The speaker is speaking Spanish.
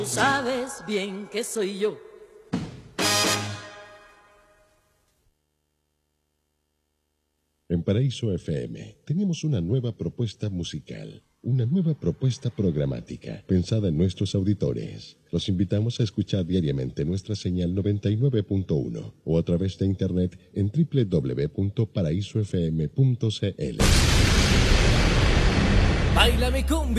Tú sabes bien que soy yo. En Paraíso FM tenemos una nueva propuesta musical, una nueva propuesta programática pensada en nuestros auditores. Los invitamos a escuchar diariamente nuestra señal 99.1 o a través de internet en www.paraisofm.cl. Baila mi cumbia.